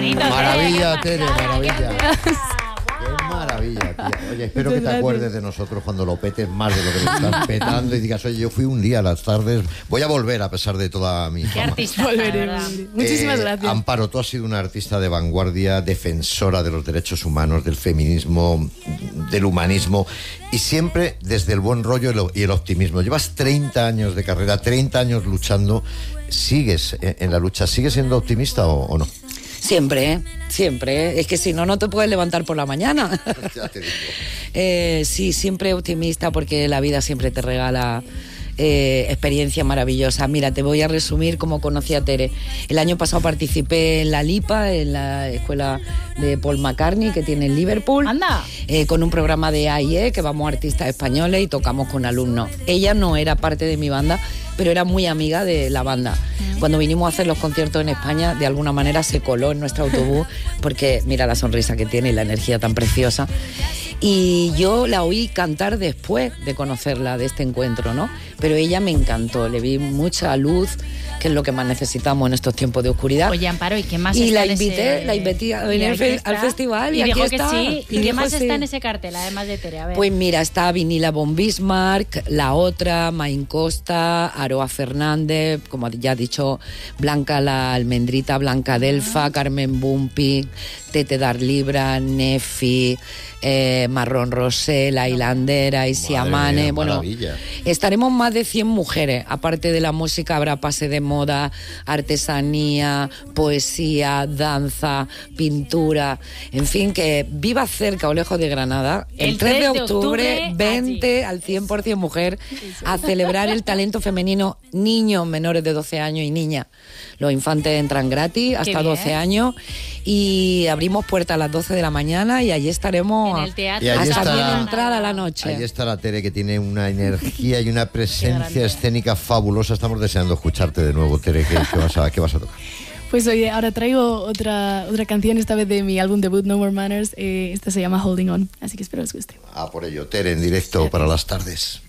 bonito. Maravilla, Tere, maravilla. Qué maravilla, tía. Oye, espero que te acuerdes de nosotros cuando lo petes más de lo que lo estás petando y digas, oye, yo fui un día a las tardes, voy a volver a pesar de toda mi Qué fama. artista. Volveré. Muchísimas gracias. Amparo, tú has sido una artista de vanguardia, defensora de los derechos humanos, del feminismo, del humanismo y siempre desde el buen rollo y el optimismo. Llevas 30 años de carrera, 30 años luchando. ¿Sigues en la lucha? ¿Sigues siendo optimista o no? Siempre, siempre. Es que si no, no te puedes levantar por la mañana. Ya te digo. Sí, siempre optimista porque la vida siempre te regala experiencias maravillosas. Mira, te voy a resumir cómo conocí a Tere. El año pasado participé en la LIPA, en la escuela de Paul McCartney que tiene en Liverpool. Anda. Con un programa de AIE que vamos artistas españoles y tocamos con alumnos. Ella no era parte de mi banda, pero era muy amiga de la banda. Cuando vinimos a hacer los conciertos en España, de alguna manera se coló en nuestro autobús porque mira la sonrisa que tiene y la energía tan preciosa. Y yo la oí cantar después de conocerla, de este encuentro, ¿no? Pero ella me encantó, le vi mucha luz, que es lo que más necesitamos en estos tiempos de oscuridad. Oye, Amparo, ¿y qué más Y está la en invité, ese... la invité a venir al festival y aquí dijo está. que sí. ¿Y qué dijo más sí. está en ese cartel, además de Tere? A ver. Pues mira, está Vinila von Bismarck, La Otra, Main Costa, Aroa Fernández, como ya he dicho, Blanca la Almendrita, Blanca Delfa, Carmen Bumpi, Tete Darlibra, Nefi, Marrón Rosé, La Hilandera, Isiamane. Mía, Bueno, maravilla. estaremos más de 100 mujeres. Aparte de la música habrá pase de moda, artesanía, poesía, danza, pintura. En fin, que viva cerca o lejos de Granada. El 3 de octubre, 20 al 100% mujer, a celebrar el talento femenino, niños menores de 12 años y niñas. Los infantes entran gratis hasta 12 años y abrimos puertas a las 12 de la mañana y allí estaremos En el teatro. Y allí hasta está- bien entrada la noche. Ahí está la Tere, que tiene una energía y una presencia escénica fabulosa. Estamos deseando escucharte de nuevo, Tere. ¿Qué vas a tocar? Pues oye, ahora traigo otra canción, esta vez de mi álbum debut, No More Manners. Esta se llama Holding On, así que espero les guste. Ah, por ello, Tere, en directo para las tardes.